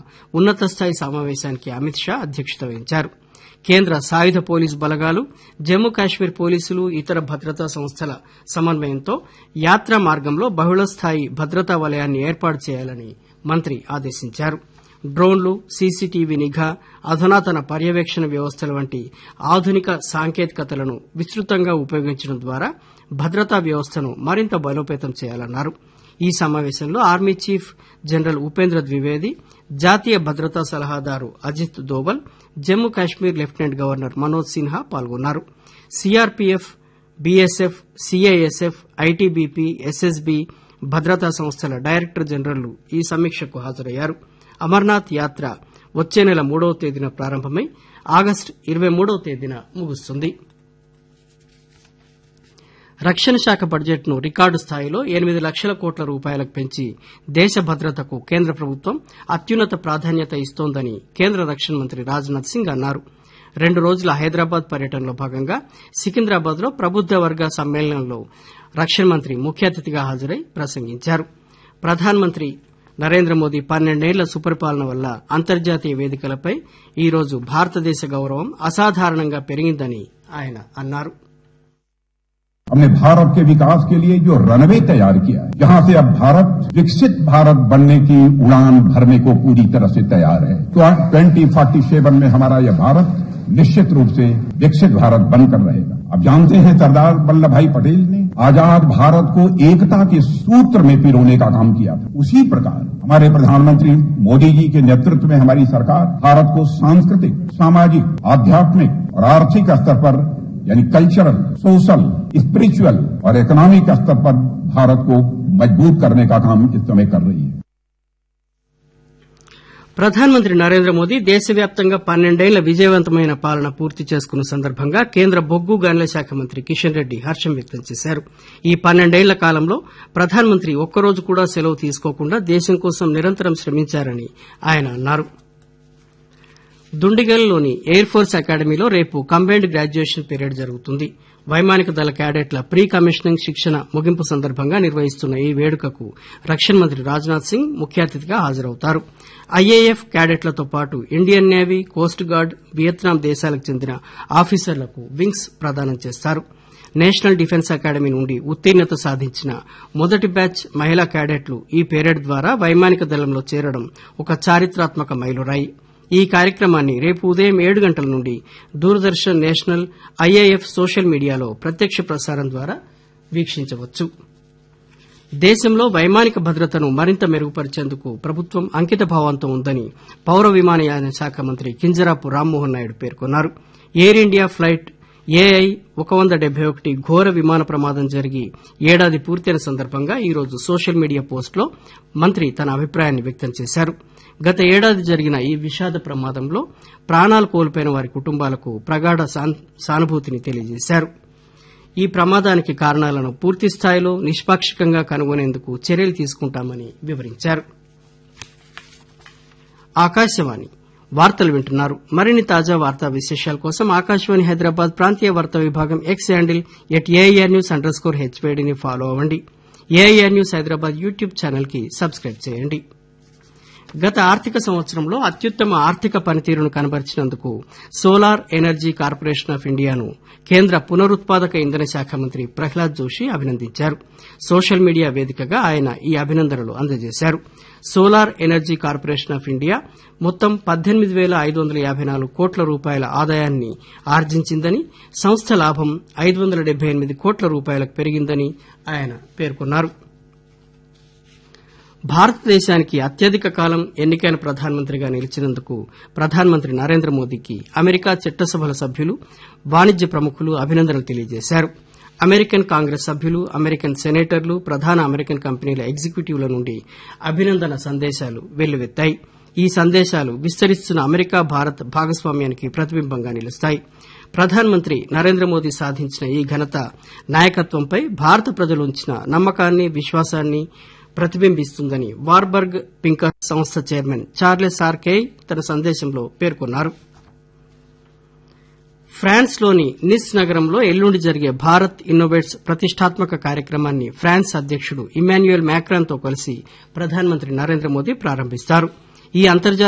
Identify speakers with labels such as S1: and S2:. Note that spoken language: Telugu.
S1: ఉన్నత స్థాయి సమావేశానికి అమిత్ షా అధ్యక్షత వహించారు. కేంద్ర సాయుధ పోలీసు బలగాలు, జమ్మూ కాశ్మీర్ పోలీసులు, ఇతర భద్రతా సంస్థల సమన్వయంతో యాత్రా మార్గంలో బహుళస్థాయి భద్రతా వలయాన్ని ఏర్పాటు చేయాలని మంత్రి ఆదేశించారు. డ్రోన్లు, సీసీటీవీ నిఘా, అధునాతన పర్యవేక్షణ వ్యవస్థల వంటి ఆధునిక సాంకేతికతలను విస్తృతంగా ఉపయోగించడం ద్వారా భద్రతా వ్యవస్థను మరింత బలోపేతం చేయాలన్నారు. ఈ సమావేశంలో army chief general Upendra Dwivedi, జాతీయ భద్రతా సలహాదారు అజిత్ దోవల్, జమ్మూ కాశ్మీర్ లెఫ్టినెంట్ గవర్నర్ మనోజ్ సిన్హా పాల్గొన్నారు. CRPF, BSF, CISF, ITBP, SSB భద్రతా సంస్థల డైరెక్టర్ జనరళ్లు ఈ సమీక్షకు హాజరయ్యారు. అమర్నాథ్ యాత్ర వచ్చే నెల 3వ తేదీన ప్రారంభమై ఆగస్టు 23వ తేదీన ముగుస్తుంది. రక్షణ శాఖ బడ్జెట్ను రికార్డు స్థాయిలో 8 లక్షల కోట్ల రూపాయలకు పెంచి దేశ భద్రతకు కేంద్ర ప్రభుత్వం అత్యున్నత ప్రాధాన్యత ఇస్తోందని కేంద్ర రక్షణ మంత్రి రాజ్నాథ్ సింగ్ అన్నారు. 2 రోజుల హైదరాబాద్ పర్యటనలో భాగంగా సికింద్రాబాద్ లో ప్రబుద్ద వర్గ సమ్మేళనంలో రక్షణ మంత్రి ముఖ్య అతిథిగా హాజరై ప్రసంగించారు. ప్రధానమంత్రి నరేంద్ర మోదీ 12 ఏళ్ల సుపరిపాలన వల్ల అంతర్జాతీయ వేదికలపై ఈ రోజు భారతదేశ గౌరవం అసాధారణంగా పెరిగిందని ఆయన అన్నారు.
S2: हमने भारत के विकास के लिए जो रनवे तैयार किया है, जहां से अब भारत विकसित भारत बनने की उड़ान भरने को पूरी तरह से तैयार है। तो 2047 में हमारा यह भारत निश्चित रूप से विकसित भारत बनकर रहेगा। अब जानते हैं सरदार वल्लभ भाई पटेल ने आजाद भारत को एकता के सूत्र में पिरोने का काम किया था। उसी प्रकार हमारे प्रधानमंत्री मोदी जी के नेतृत्व में हमारी सरकार भारत को सांस्कृतिक, सामाजिक, आध्यात्मिक और आर्थिक स्तर पर यानी कल्चरल, सोशल, स्पिरिचुअल और इकोनॉमिक स्तर पर भारत को मजबूत करने का काम इस समय कर रही है.
S1: ప్రధానమంత్రి నరేంద్ర మోదీ దేశవ్యాప్తంగా 12 ఏళ్ల విజయవంతమైన పాలన పూర్తి చేసుకున్న సందర్భంగా కేంద్ర బొగ్గు గనుల శాఖ మంత్రి కిషన్ రెడ్డి హర్షం వ్యక్తం చేశారు. ఈ 12 ఏళ్ల కాలంలో ప్రధానమంత్రి ఒక్కరోజు కూడా సెలవు తీసుకోకుండా దేశం కోసం నిరంతరం శ్రమించారని ఆయన అన్నారు. దుండిగల్లోని ఎయిర్ ఫోర్స్ అకాడమీలో రేపు కంబైన్డ్ గ్రాడ్యుయేషన్ పీరియడ్ జరుగుతుంది. వైమానిక దళ క్యాడెట్ల ప్రీ కమిషనింగ్ శిక్షణ ముగింపు సందర్భంగా నిర్వహిస్తున్న ఈ వేడుకకు రక్షణ మంత్రి రాజ్నాథ్ సింగ్ ముఖ్య అతిథిగా హాజరవుతారు. ఐఏఎఫ్ క్యాడెట్లతో పాటు Indian navy, coast guard, Vietnam దేశాలకు చెందిన ఆఫీసర్లకు వింగ్స్ ప్రదానం చేస్తారు. నేషనల్ డిఫెన్స్ అకాడమీ నుండి ఉత్తీర్ణత సాధించిన మొదటి బ్యాచ్ మహిళా క్యాడెట్లు ఈ పీరియడ్ ద్వారా వైమానిక దళంలో చేరడం ఒక చారిత్రాత్మక మైలురాయి. ఈ కార్యక్రమాన్ని రేపు ఉదయం 7 గంటల నుండి దూరదర్శన్, నేషనల్, ఐఏఎఫ్ సోషల్ మీడియాలో ప్రత్యక్ష ప్రసారం ద్వారా వీక్షించవచ్చు. దేశంలో వైమానిక భద్రతను మరింత మెరుగుపరిచేందుకు ప్రభుత్వం అంకితభావంతో ఉందని పౌర విమానయాన శాఖ మంత్రి కింజరాపు రామ్మోహన్ నాయుడు పేర్కొన్నారు. ఎయిర్ ఇండియా ఫ్లైట్ ఏఐ 171 ఘోర విమాన ప్రమాదం జరిగి ఏడాది పూర్తయిన సందర్భంగా ఈ రోజు సోషల్ మీడియా పోస్టులో మంత్రి తన అభిప్రాయాన్ని వ్యక్తం చేశారు. గత ఏడాది జరిగిన ఈ విషాద ప్రమాదంలో ప్రాణాలు కోల్పోయిన వారి కుటుంబాలకు ప్రగాఢ సానుభూతిని తెలియజేశారు. ఈ ప్రమాదానికి కారణాలను పూర్తిస్థాయిలో నిష్పాక్షికంగా కనుగొనేందుకు చర్యలు తీసుకుంటామని వివరించారు. ఆకాశవాణి వార్తలు వింటున్నారు. మరిన్ని తాజా వార్తా విశేషాల కోసం ఆకాశవాణి హైదరాబాద్ ప్రాంతీయ వార్తా విభాగం ఎక్స్ హ్యాండిల్ @AIRnews_HVDని ఫాలో అవ్వండి. AIR news Hyderabad YouTube channel కి సబ్స్క్రైబ్ చేయండి. గత ఆర్థిక సంవత్సరంలో అత్యుత్తమ ఆర్థిక పనితీరును కనబరిచినందుకు సోలార్ ఎనర్జీ కార్పొరేషన్ ఆఫ్ ఇండియాను కేంద్ర పునరుత్పాదక ఇంధన శాఖ మంత్రి ప్రహ్లాద్ జోషి అభినందించారు. సోషల్ మీడియా వేదికగా ఆయన ఈ అభినందనలు అందజేశారు. Solar energy corporation of India మొత్తం 18,554 కోట్ల రూపాయల ఆదాయాన్ని ఆర్జించిందని, సంస్థ లాభం 578 కోట్ల రూపాయలకు పెరిగిందని ఆయన పేర్కొన్నారు. భారతదేశానికి అత్యధిక కాలం ఎన్నికైన ప్రధానమంత్రిగా నిలిచినందుకు ప్రధానమంత్రి నరేంద్ర మోదీకి అమెరికా చట్టసభల సభ్యులు, వాణిజ్య ప్రముఖులు అభినందనలు తెలియజేశారు. అమెరికన్ కాంగ్రెస్ సభ్యులు, అమెరికన్ సెనేటర్లు, ప్రధాన అమెరికన్ కంపెనీల ఎగ్జిక్యూటివ్ల నుండి అభినందన సందేశాలు వెల్లువెత్తాయి. ఈ సందేశాలు విస్తరిస్తున్న అమెరికా భారత్ భాగస్వామ్యానికి ప్రతిబింబంగా నిలుస్తాయి. ప్రధానమంత్రి నరేంద్ర మోదీ సాధించిన ఈ ఘనత నాయకత్వంపై భారత ప్రజలు ఉంచిన నమ్మకాన్ని, విశ్వాసాన్ని ప్రతిబింబిస్తుందని వార్బర్గ్ పింకర్ సంస్థ చైర్మన్ చార్లెస్ ఆర్కేయ్ తన సందేశంలో పేర్కొన్నారు. ఫ్రాన్స్ లోని నిస్ నగరంలో ఎల్లుండి జరిగే భారత్ ఇన్నోవేట్స్ ప్రతిష్టాత్మక కార్యక్రమాన్ని ఫ్రాన్స్ అధ్యకుడు ఇమాన్యుయల్ మ్యాక్రాన్ తో కలిసి ప్రధానమంత్రి నరేంద్ర మోదీ ప్రారంభిస్తారు. ఈ అంతర్జాతీయ